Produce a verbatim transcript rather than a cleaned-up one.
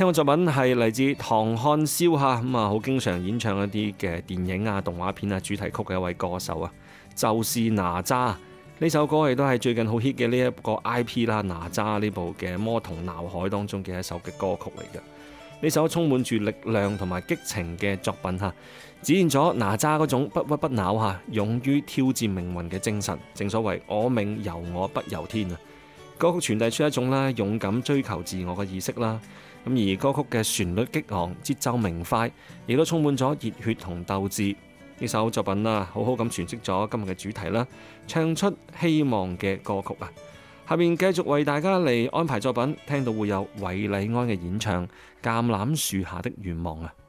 聽過作品係嚟自唐漢霄嚇，咁啊好經常演唱一啲嘅電影啊、動畫片啊主題曲嘅一位歌手啊，就是哪吒。呢首歌亦都係最近好 hit 嘅呢一個 I P 啦，哪吒呢部嘅魔童鬧海當中嘅一首嘅歌曲嚟嘅。呢首充滿住力量同埋激情嘅作品嚇，展現咗哪吒嗰種不屈不撓嚇、勇於挑戰命運嘅精神。正所謂我命由我不由天啊！歌曲傳遞出一種咧勇敢追求自我嘅意識啦。咁而歌曲嘅旋律激昂、節奏明快，亦都充滿咗熱血同鬥志。呢首作品啦，好好咁詮釋咗今日嘅主題啦，唱出希望嘅歌曲啊！下面繼續為大家嚟安排作品，聽到會有韋禮安嘅演唱《橄欖樹下的願望》啊！